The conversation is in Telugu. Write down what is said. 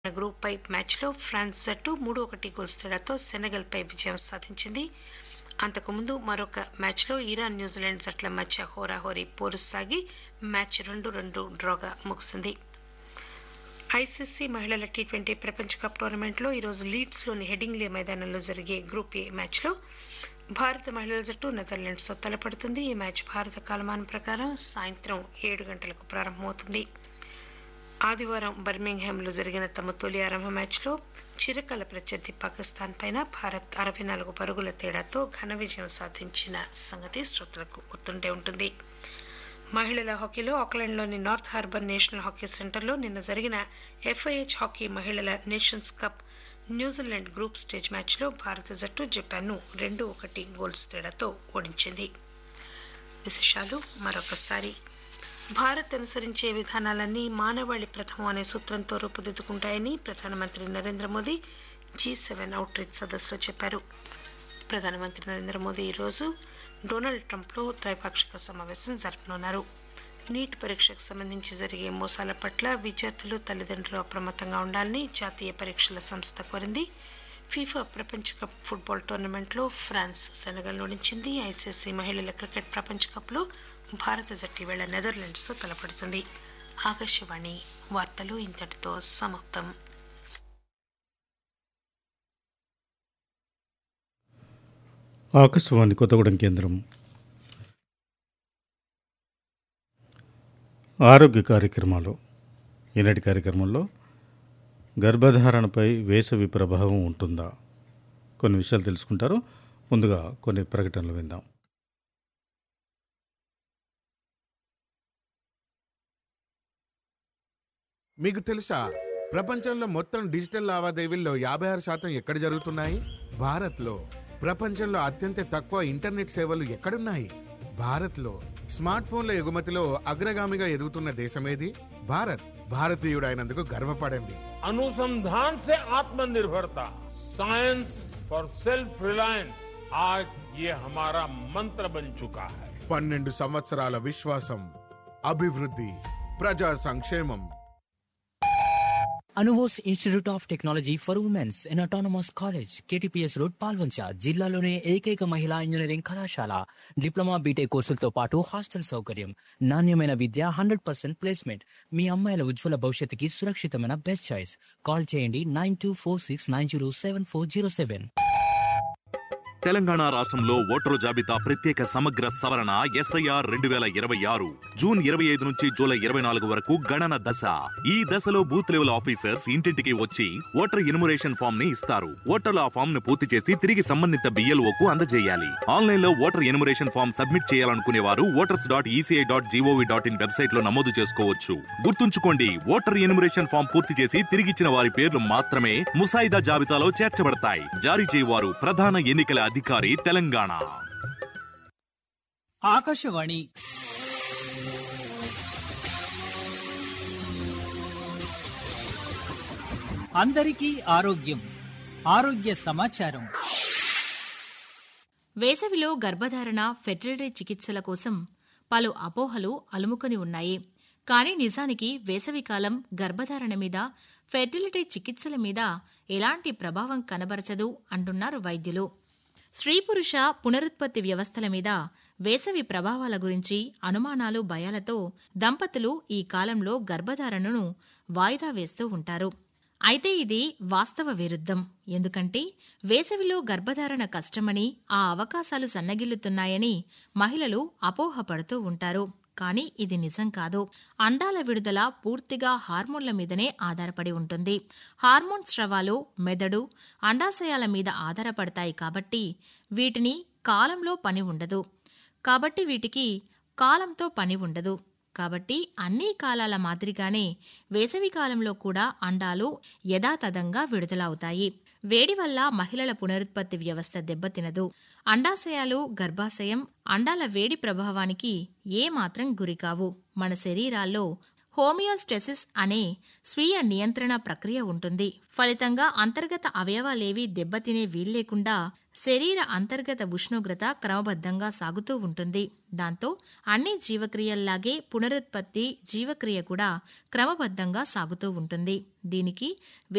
గ్రూప్ పై మ్యాచ్లో ఫ్రాన్స్ జట్టు 3-1 గోల్స్ తేడాతో సెనెగల్పై విజయం సాధించింది. అంతకుముందు మరొక మ్యాచ్లో ఇరాన్ న్యూజిలాండ్ జట్ల మధ్య హోరాహోరీ పోరు సాగి మ్యాచ్ 2-2 డ్రాగా ముగిసింది. ఐసీసీ మహిళల టీ20 ప్రపంచ కప్ టోర్నమెంట్లో ఈరోజు లీడ్స్లోని హెడింగ్లే మైదానంలో జరిగే గ్రూప్ ఏ మ్యాచ్లో భారత మహిళల జట్టు నెదర్లాండ్స్తో తలపడుతుంది. ఈ మ్యాచ్ భారత కాలమానం ప్రకారం సాయంత్రం 7 గంటలకు ప్రారంభమవుతుంది. ఆదివారం బర్మింగ్హామ్లో జరిగిన తమ తొలి ఆరంభ మ్యాచ్లో చిరకాల ప్రత్యర్థి పాకిస్తాన్ పైన భారత్ 64 పరుగుల తేడాతో ఘన విజయం సాధించిన సంగతి శ్రోతలకు గుర్తుండే ఉంటుంది. మహిళల హాకీలో ఆక్లాండ్లోని నార్త్ హార్బర్ నేషనల్ హాకీ సెంటర్లో నిన్న జరిగిన ఎఫ్ఐహెచ్ హాకీ మహిళల nations cup New Zealand group stage మ్యాచ్లో భారత జట్టు జపాన్ను 2-1 గోల్స్ తేడాతో ఓడించింది. విశేషాలు మరొకసారి. భారత్ అనుసరించే విధానాలన్నీ మానవాళి ప్రథమం అనే సూత్రంతో రూపుదిద్దుకుంటాయని ప్రధానమంత్రి Narendra Modi G7 out reach సదస్సులో చెప్పారు. ప్రధానమంత్రి నరేంద్ర మోదీ ఈరోజు డొనాల్డ్ ట్రంప్లో ద్వైపాక్షిక సమావేశం జరపనున్నారు. నీట్ పరీక్షకు సంబంధించి జరిగే మోసాల పట్ల విద్యార్థులు తల్లిదండ్రులు అప్రమత్తంగా ఉండాలని జాతీయ పరీక్షల సంస్థ కోరింది. ఫీఫా ప్రపంచ కప్ ఫుట్బాల్ టోర్నమెంట్లో ఫ్రాన్స్ సెనెగల్ను ఓడించింది. ఐసీసీ మహిళల క్రికెట్ ప్రపంచ కప్లో భారత జట్టు ఈవేళ నెదర్లాండ్స్తో తలపడుతుంది. ఆకాశవాణి వార్తలు ఇంతటితో సమాప్తం. ఆకాశవాణి కొత్తగూడెం కేంద్రం. ఆరోగ్య కార్యక్రమాలు. ఈనాటి కార్యక్రమంలో గర్భధారణపై వేసవి ప్రభావం ఉంటుందా, కొన్ని విషయాలు తెలుసుకుంటారు. ముందుగా కొన్ని ప్రకటనలు విందాం. మీకు తెలుసా, ప్రపంచంలో మొత్తం డిజిటల్ లావాదేవీల్లో 56% ఎక్కడ జరుగుతున్నాయి? భారత్లో. ప్రపంచంలో అత్యంత తక్కువ ఇంటర్నెట్ సేవలు ఎక్కడున్నాయి? భారత్లో. స్మార్ట్ ఫోన్ల ఎగుమతిలో అగ్రగామిగా ఎదుగుతున్న దేశమేది? భారత్. భారతీయుడైనందుకు గర్వపడండి. अनुसंधान से आत्मनिर्भरता, साइंस फॉर सेल्फ रिलायंस, आज ये हमारा मंत्र बन चुका है. 12 సంవత్సరాల విశ్వాసం, అభివృద్ధి, ప్రజా సంక్షేమం. Anubose institute of technology for women's in autonomous college, KTPS road, Palvancha. జిల్లాలోనే ఏకైక మహిళా ఇంజనీరింగ్ కళాశాల. డిప్లొమా బీటెక్ కోర్సులతో పాటు హాస్టల్ సౌకర్యం, నాణ్యమైన విద్య, 100% ప్లేస్మెంట్. మీ అమ్మాయిల ఉజ్వల భవిష్యత్తుకి సురక్షితమైన బెస్ట్ చాయిస్. కాల్ చేయండి 9246907407. తెలంగాణ రాష్ట్రంలో ఓటరు జాబితా ప్రత్యేక సమగ్ర సవరణ SIR 2026 జూన్ 25 నుంచి జూలై 24 వరకు గణన దశ. ఈ దశలో బూత్ లెవెల్ ఆఫీసర్స్ ఇంటింటికి వచ్చి ఓటర్ ఎన్యుమరేషన్ ఫామ్ ని ఇస్తారు. ఓటర్లు ఆ ఫామ్ ను పూర్తి చేసి తిరిగి సంబంధిత BLOకు అందజేయాలి. ఆన్లైన్ లో ఓటర్ ఎన్యుమరేషన్ ఫామ్ సబ్మిట్ చేయాలనుకునే వారు voters.eci.gov.in వెబ్సైట్ లో నమోదు చేసుకోవచ్చు. గుర్తుంచుకోండి, ఓటర్ ఎన్యుమరేషన్ ఫామ్ పూర్తి చేసి తిరిగిచ్చిన వారి పేర్లు మాత్రమే ముసాయిదా జాబితాలో చేర్చబడతాయి. జారీ చేయవారు ప్రధాన ఎన్నికల అధికారి, తెలంగాణ. ఆకాశవాణి అందరికీ ఆరోగ్యం, ఆరోగ్య సమాచారం. వేసవిలో గర్భధారణ, ఫెర్టిలిటీ చికిత్సల కోసం పలు అపోహలు అలుముకొని ఉన్నాయి. కానీ నిజానికి వేసవికాలం గర్భధారణ మీద, ఫెర్టిలిటీ చికిత్సల మీద ఎలాంటి ప్రభావం కనబరచదు అంటున్నారు వైద్యులు. స్త్రీ పురుష పునరుత్పత్తి వ్యవస్థల మీద వేసవి ప్రభావాల గురించి అనుమానాలు, భయాలతో దంపతులు ఈ కాలంలో గర్భధారణను వాయిదా వేస్తూ ఉంటారు. అయితే ఇది వాస్తవ విరుద్ధం. ఎందుకంటే వేసవిలో గర్భధారణ కష్టమని, ఆ అవకాశాలు సన్నగిల్లుతున్నాయని మహిళలు అపోహపడుతూ ఉంటారు. కానీ ఇది నిజం కాదు. అండాల విడుదల పూర్తిగా హార్మోన్ల మీదనే ఆధారపడి ఉంటుంది. హార్మోన్ స్రవాలు మెదడు, అండాశయాల మీద ఆధారపడతాయి. కాబట్టి వీటిని కాలంలో పని ఉండదు. కాబట్టి వీటికి కాలంతో పని ఉండదు. కాబట్టి అన్ని కాలాల మాదిరిగానే వేసవి కాలంలో కూడా అండాలు యథాతథంగా విడుదలవుతాయి. వేడి వల్ల మహిళల పునరుత్పత్తి వ్యవస్థ దెబ్బతినదు. అండాశయాలు, గర్భాశయం అండాల వేడి ప్రభావానికి ఏమాత్రం గురికావు. మన శరీరాల్లో హోమియోస్టెసిస్ అనే స్వీయ నియంత్రణ ప్రక్రియ ఉంటుంది. ఫలితంగా అంతర్గత అవయవాలేవీ దెబ్బతినే వీల్లేకుండా శరీర అంతర్గత ఉష్ణోగ్రత క్రమబద్ధంగా సాగుతూ ఉంటుంది. దాంతో అన్ని జీవక్రియల్లాగే పునరుత్పత్తి జీవక్రియ కూడా క్రమబద్ధంగా సాగుతూ ఉంటుంది. దీనికి